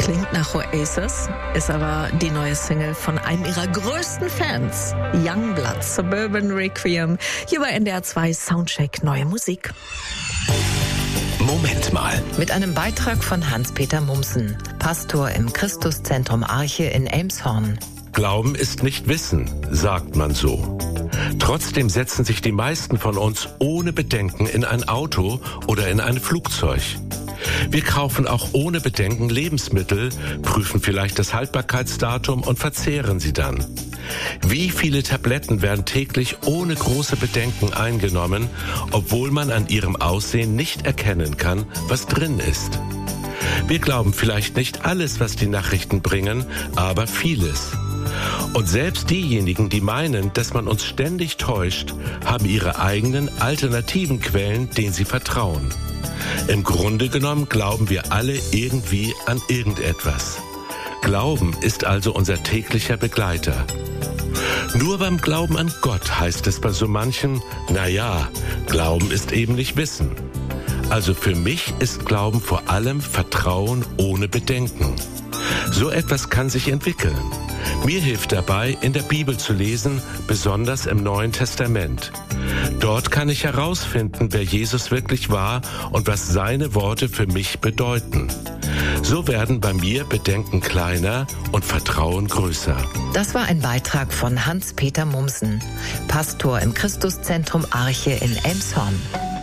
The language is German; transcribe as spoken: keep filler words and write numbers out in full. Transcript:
Klingt nach Oasis, ist aber die neue Single von einem ihrer größten Fans, Youngblood, Suburban Requiem. Hier bei N D R zwei Soundcheck Neue Musik. Moment mal. Mit einem Beitrag von Hans-Peter Mumsen, Pastor im Christuszentrum Arche in Elmshorn. Glauben ist nicht Wissen, sagt man so. Trotzdem setzen sich die meisten von uns ohne Bedenken in ein Auto oder in ein Flugzeug. Wir kaufen auch ohne Bedenken Lebensmittel, prüfen vielleicht das Haltbarkeitsdatum und verzehren sie dann. Wie viele Tabletten werden täglich ohne große Bedenken eingenommen, obwohl man an ihrem Aussehen nicht erkennen kann, was drin ist? Wir glauben vielleicht nicht alles, was die Nachrichten bringen, aber vieles. Und selbst diejenigen, die meinen, dass man uns ständig täuscht, haben ihre eigenen alternativen Quellen, denen sie vertrauen. Im Grunde genommen glauben wir alle irgendwie an irgendetwas. Glauben ist also unser täglicher Begleiter. Nur beim Glauben an Gott heißt es bei so manchen, naja, Glauben ist eben nicht Wissen. Also für mich ist Glauben vor allem Vertrauen ohne Bedenken. So etwas kann sich entwickeln. Mir hilft dabei, in der Bibel zu lesen, besonders im Neuen Testament. Dort kann ich herausfinden, wer Jesus wirklich war und was seine Worte für mich bedeuten. So werden bei mir Bedenken kleiner und Vertrauen größer. Das war ein Beitrag von Hans-Peter Mumsen, Pastor im Christuszentrum Arche in Elmshorn.